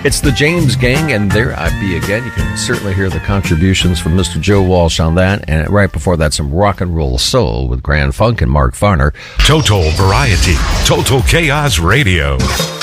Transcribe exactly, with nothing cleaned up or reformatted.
It's the James Gang, and there I be again. You can certainly hear the contributions from Mister Joe Walsh on that. And right before that, some rock and roll soul with Grand Funk and Mark Farner. Total Variety, Total Chaos Radio.